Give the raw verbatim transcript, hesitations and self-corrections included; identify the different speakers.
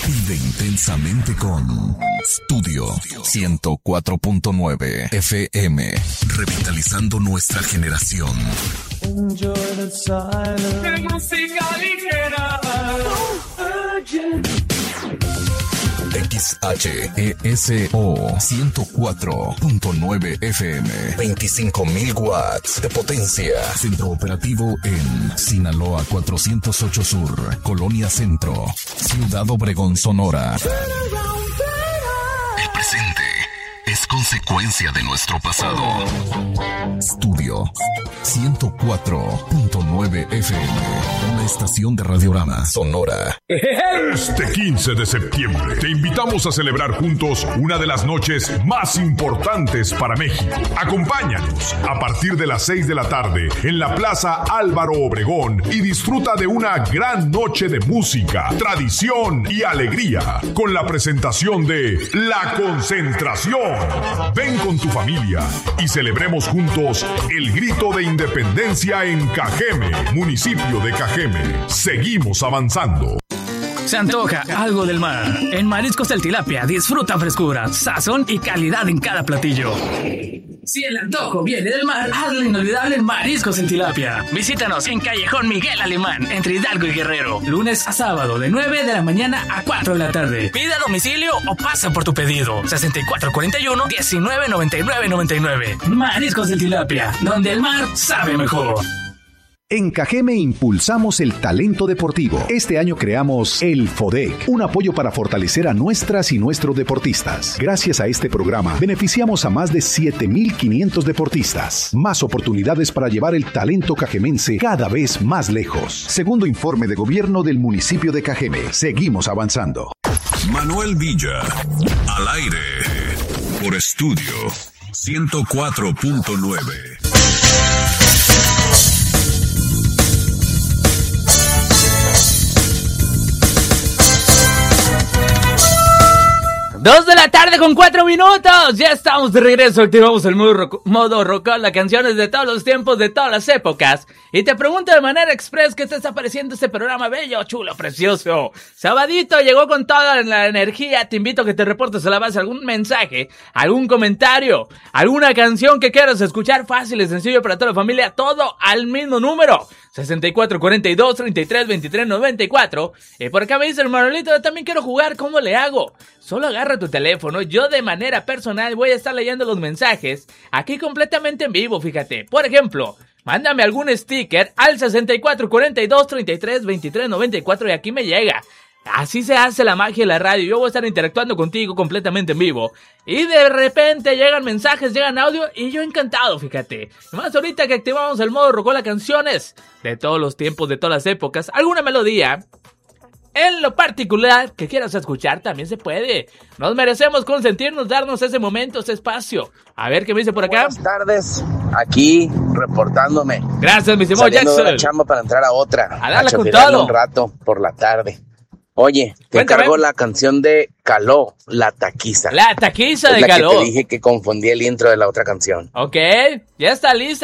Speaker 1: Vive intensamente con Studio ciento cuatro punto nueve F M, revitalizando nuestra generación.
Speaker 2: Enjoy the silence. Música ligera.
Speaker 1: X H E S O ciento cuatro punto nueve F M, veinticinco mil watts de potencia. Centro operativo en Sinaloa cuatrocientos ocho Sur, Colonia Centro, Ciudad Obregón, Sonora. El presente es consecuencia de nuestro pasado. Estudio ciento cuatro punto nueve F M, una estación de Radiorama Sonora.
Speaker 3: Este quince de septiembre te invitamos a celebrar juntos una de las noches más importantes para México. Acompáñanos a partir de las seis de la tarde en la Plaza Álvaro Obregón y disfruta de una gran noche de música, tradición y alegría con la presentación de La Concentración. Ven con tu familia y celebremos juntos el grito de independencia en Cajeme, municipio de Cajeme. Seguimos avanzando.
Speaker 4: Se antoja algo del mar. En Mariscos del Tilapia disfruta frescura, sazón y calidad en cada platillo. Si el antojo viene del mar, hazlo inolvidable en Mariscos del Tilapia. Visítanos en Callejón Miguel Alemán, entre Hidalgo y Guerrero. Lunes a sábado de nueve de la mañana a cuatro de la tarde. Pide a domicilio o pasa por tu pedido. sesenta y cuatro cuarenta y uno, diecinueve noventa y nueve noventa y nueve. Mariscos del Tilapia, donde el mar sabe mejor.
Speaker 5: En Cajeme impulsamos el talento deportivo. Este año creamos el FODEC, un apoyo para fortalecer a nuestras y nuestros deportistas. Gracias a este programa, beneficiamos a más de siete mil quinientos deportistas. Más oportunidades para llevar el talento cajemense cada vez más lejos. Segundo informe de gobierno del municipio de Cajeme. Seguimos avanzando.
Speaker 1: Manuel Villa, al aire, por Estudio ciento cuatro punto nueve.
Speaker 4: Dos de la tarde con cuatro minutos. Ya estamos de regreso. Activamos el modo, rock, modo rockón, las canciones de todos los tiempos, de todas las épocas. Y te pregunto de manera express, ¿qué te está pareciendo este programa bello, chulo, precioso? Sabadito llegó con toda la energía. Te invito a que te reportes a la base algún mensaje, algún comentario, alguna canción que quieras escuchar. Fácil y sencillo para toda la familia. Todo al mismo número. sesenta y cuatro cuarenta y dos, treinta y tres veintitrés noventa y cuatro. Y por acá me dice el Manolito, yo también quiero jugar, ¿cómo le hago? Solo agarra tu teléfono, yo de manera personal voy a estar leyendo los mensajes aquí completamente en vivo, fíjate. Por ejemplo, mándame algún sticker al sesenta y cuatro cuarenta y dos, treinta y tres veintitrés noventa y cuatro y aquí me llega. Así se hace la magia de la radio. Yo voy a estar interactuando contigo completamente en vivo. Y de repente llegan mensajes, llegan audio y yo encantado, fíjate. Más ahorita que activamos el modo rocola, canciones de todos los tiempos, de todas las épocas, alguna melodía en lo particular que quieras escuchar, también se puede. Nos merecemos consentirnos, darnos ese momento, ese espacio. A ver qué me dice por acá.
Speaker 6: Buenas tardes, aquí reportándome.
Speaker 4: Gracias, mi estimado Jackson.
Speaker 6: Saliendo de la chamba para entrar a otra.
Speaker 4: A darle
Speaker 6: a
Speaker 4: con todo.
Speaker 6: un rato por la tarde. Oye, te
Speaker 4: Cuéntame.
Speaker 6: encargo la canción de Caló, La Taquiza.
Speaker 4: La Taquiza
Speaker 6: es
Speaker 4: de
Speaker 6: la
Speaker 4: Caló.
Speaker 6: que te dije que confundí el intro de la otra canción.
Speaker 4: Ok, ya está lista.